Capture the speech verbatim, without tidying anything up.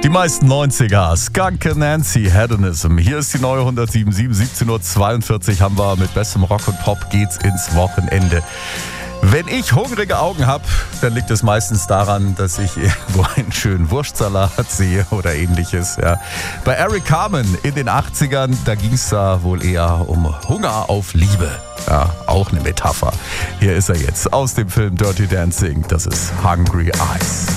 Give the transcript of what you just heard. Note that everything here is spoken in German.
Die meisten neunziger, Skunk Nancy, Hedonism. Hier ist die neue hundertsieben Komma sieben, siebzehn Uhr zweiundvierzig haben wir mit bestem Rock und Pop geht's ins Wochenende. Wenn ich hungrige Augen habe, dann liegt es meistens daran, dass ich irgendwo einen schönen Wurstsalat sehe oder ähnliches. Ja. Bei Eric Carmen in den achtzigern, da ging es da wohl eher um Hunger auf Liebe. Ja, auch eine Metapher. Hier ist er jetzt aus dem Film Dirty Dancing. Das ist Hungry Eyes.